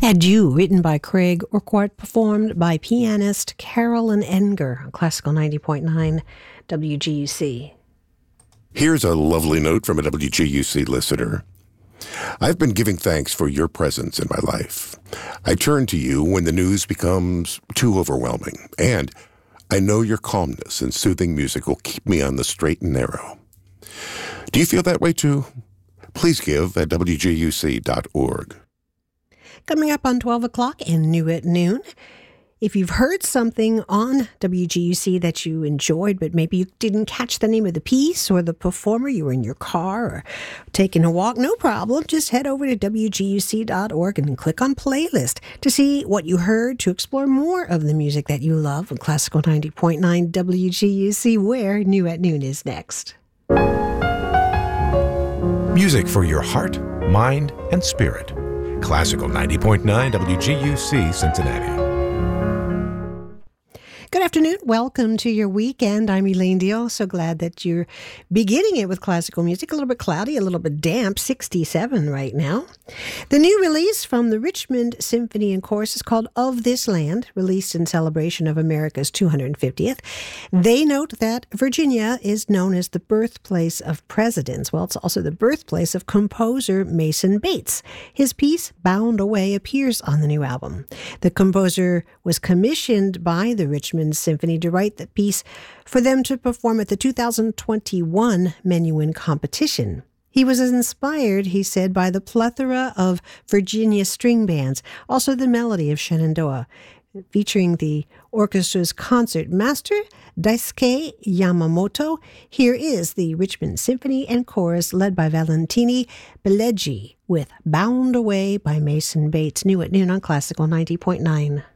Adieu, written by Craig Urquhart, performed by pianist Carolyn Enger on Classical 90.9 WGUC. Here's a lovely note from a WGUC listener. I've been giving thanks for your presence in my life. I turn to you when the news becomes too overwhelming, and I know your calmness and soothing music will keep me on the straight and narrow. Do you feel that way too? Please give at WGUC.org. Coming up on 12 o'clock and New at Noon. If you've heard something on WGUC that you enjoyed, but maybe you didn't catch the name of the piece or the performer, you were in your car or taking a walk, no problem. Just head over to WGUC.org and click on Playlist to see what you heard, to explore more of the music that you love on Classical 90.9 WGUC, where New at Noon is next. Music for your heart, mind, and spirit. Classical 90.9 WGUC, Cincinnati. Good afternoon. Welcome to your weekend. I'm Elaine Deal. So glad that you're beginning it with classical music. A little bit cloudy, a little bit damp, 67 right now. The new release from the Richmond Symphony and Chorus is called Of This Land, released in celebration of America's 250th. They note that Virginia is known as the birthplace of presidents. Well, it's also the birthplace of composer Mason Bates. His piece, Bound Away, appears on the new album. The composer was commissioned by the Richmond Symphony to write the piece for them to perform at the 2021 Menuhin competition. He was inspired, he said, by the plethora of Virginia string bands, also the melody of Shenandoah, featuring the orchestra's concert master, Daisuke Yamamoto. Here is the Richmond Symphony and Chorus led by Valentini Pileggi with Bound Away by Mason Bates, new at noon on Classical 90.9.